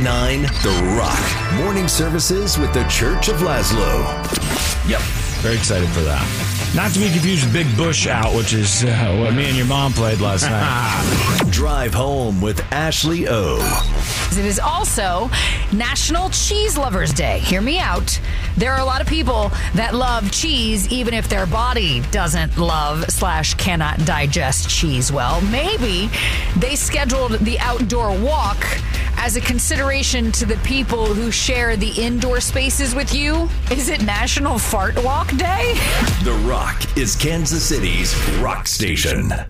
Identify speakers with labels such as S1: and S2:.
S1: 9, The Rock. Morning services with the Church of Laszlo.
S2: Yep. Very excited for that. Not to be confused with Big Bush Out, which is what me and your mom played last night.
S1: Drive home with Ashley O.
S3: It is also National Cheese Lovers Day. Hear me out. There are a lot of people that love cheese even if their body doesn't love/cannot digest cheese well. Maybe they scheduled the outdoor walk as a consideration to the people who share the indoor spaces with you. Is it National Fart Walk Day?
S1: The Rock is Kansas City's rock station.